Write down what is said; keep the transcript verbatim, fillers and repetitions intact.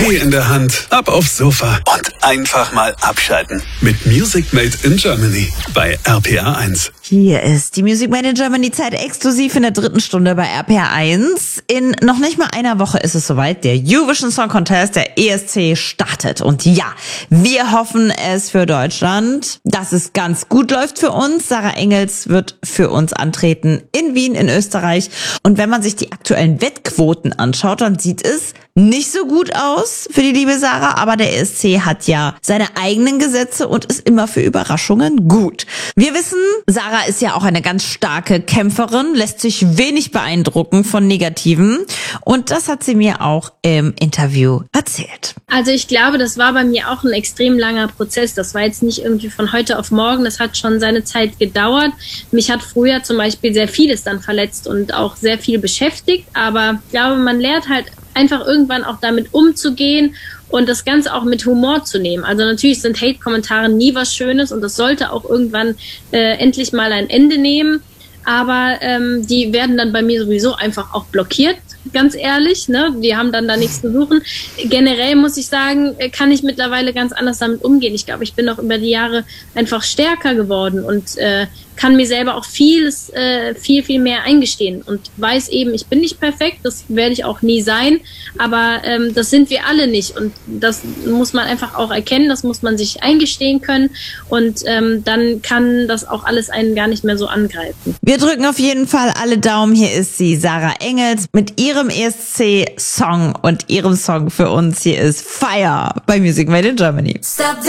Tee in der Hand, ab aufs Sofa und einfach mal abschalten. Mit Music Made in Germany bei R P R eins. Hier ist die Music Made in Germany Zeit exklusiv in der dritten Stunde bei R P R eins. In noch nicht mal einer Woche ist es soweit. Der Eurovision Song Contest, der E S C, startet. Und ja, wir hoffen es für Deutschland, dass es ganz gut läuft für uns. Sarah Engels wird für uns antreten in Wien in Österreich. Und wenn man sich die aktuellen Wettquoten anschaut, dann sieht es nicht so gut aus für die liebe Sarah. Aber der E S C hat ja seine eigenen Gesetze und ist immer für Überraschungen gut. Wir wissen, Sarah ist ja auch eine ganz starke Kämpferin, lässt sich wenig beeindrucken von Negativen. Und das hat sie mir auch im Interview erzählt. Also ich glaube, das war bei mir auch ein extrem langer Prozess. Das war jetzt nicht irgendwie von heute auf morgen. Das hat schon seine Zeit gedauert. Mich hat früher zum Beispiel sehr vieles dann verletzt und auch sehr viel beschäftigt. Aber ich glaube, man lernt halt einfach irgendwann auch damit umzugehen und das Ganze auch mit Humor zu nehmen. Also natürlich sind Hate-Kommentare nie was Schönes und das sollte auch irgendwann äh, endlich mal ein Ende nehmen. Aber ähm, die werden dann bei mir sowieso einfach auch blockiert, ganz ehrlich. Ne? Die haben dann da nichts zu suchen. Generell muss ich sagen, kann ich mittlerweile ganz anders damit umgehen. Ich glaube, ich bin auch über die Jahre einfach stärker geworden und äh, kann mir selber auch vieles, äh, viel, viel mehr eingestehen und weiß eben, ich bin nicht perfekt, das werde ich auch nie sein, aber ähm, das sind wir alle nicht und das muss man einfach auch erkennen, das muss man sich eingestehen können und ähm, dann kann das auch alles einen gar nicht mehr so angreifen. Wir drücken auf jeden Fall alle Daumen. Hier ist sie, Sarah Engels, mit ihrem E S C-Song und ihrem Song für uns. Hier ist Fire bei Music Made in Germany. Stop.